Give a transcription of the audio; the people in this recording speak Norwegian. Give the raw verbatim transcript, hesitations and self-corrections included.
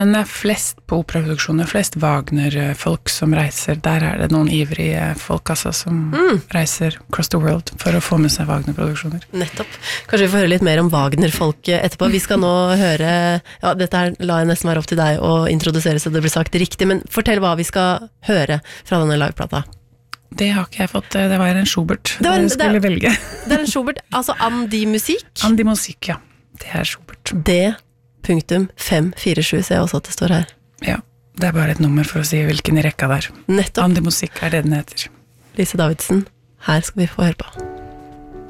Men det er flest på operaproduksjoner, flest Wagner-folk som reiser. Der er det noen ivrige folk altså, som mm. reiser across the world for å få med seg Wagner-produksjoner. Nettopp. Kanskje vi får høre litt mer om Wagner-folk etterpå. Vi skal nå høre, ja, dette her la jeg nesten være opp til deg å introdusere så det blir sagt riktig, men fortell hva vi skal høre fra denne liveplata. Det har ikke jeg fått, det var en Schubert. Det var en, jeg skulle det er, velge. Det er en Schubert, altså Andi-musikk? Andi-musikk, ja. Det er Schubert. Det punktum fem fire sju, ser jeg også at det står her. Ja, det er bare et nummer for å si hvilken rekka det er. Nettopp. Andi-musikk er det den heter. Lise Davidsen, her skal vi få høre på.